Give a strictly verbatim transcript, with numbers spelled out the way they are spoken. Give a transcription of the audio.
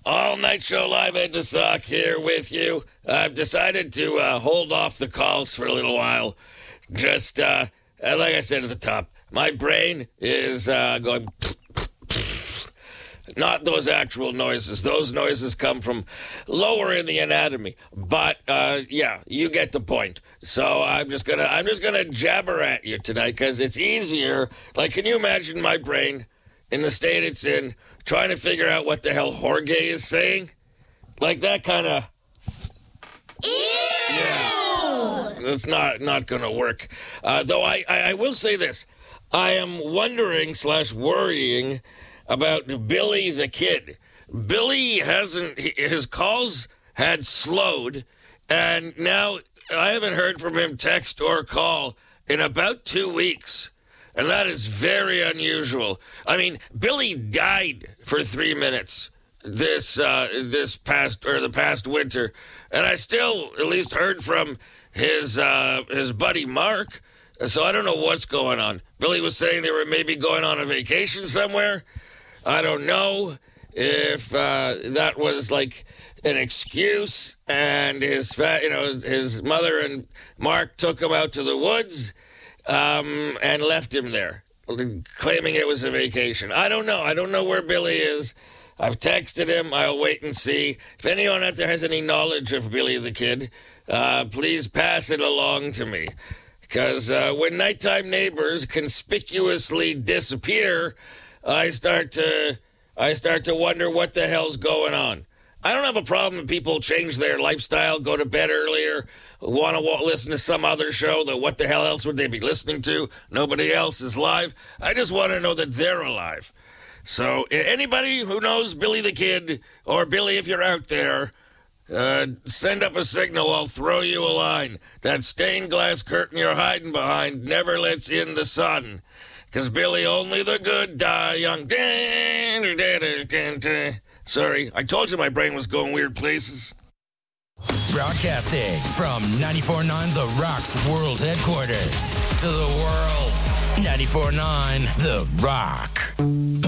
All Night Show Live, Ed DeSock here with you. I've decided to uh, hold off the calls for a little while. Just, uh, like I said at the top, my brain is uh, going... Not those actual noises. Those noises come from lower in the anatomy. But uh, yeah, you get the point. So I'm just gonna I'm just gonna jabber at you tonight because it's easier. Like, can you imagine my brain in the state it's in, trying to figure out what the hell Jorge is saying? Like that kind of. Yeah, that's not not gonna work. Uh, though I, I I will say this, I am wondering slash worrying about Billy the Kid. Billy hasn't, his calls had slowed, and now I haven't heard from him text or call in about two weeks. And that is very unusual. I mean, Billy died for three minutes this uh, this past, or the past winter, and I still at least heard from his uh, his buddy Mark. So I don't know what's going on. Billy was saying they were maybe going on a vacation somewhere. I don't know if uh, that was like an excuse, and his fa- you know his mother and Mark took him out to the woods um, and left him there, claiming it was a vacation. I don't know. I don't know where Billy is. I've texted him. I'll wait and see. If anyone out there has any knowledge of Billy the Kid, uh, please pass it along to me. Because uh, when nighttime neighbors conspicuously disappear, I start to I start to wonder what the hell's going on. I don't have a problem if people change their lifestyle, go to bed earlier, want to listen to some other show. That what the hell else would they be listening to? Nobody else is live. I just want to know that they're alive. So anybody who knows Billy the Kid, or Billy if you're out there, uh, send up a signal. I'll throw you a line. That stained glass curtain you're hiding behind never lets in the sun. Because Billy, only the good die young. Sorry, I told you my brain was going weird places. Broadcasting from ninety-four point nine The Rock's world headquarters to the world. ninety-four point nine The Rock.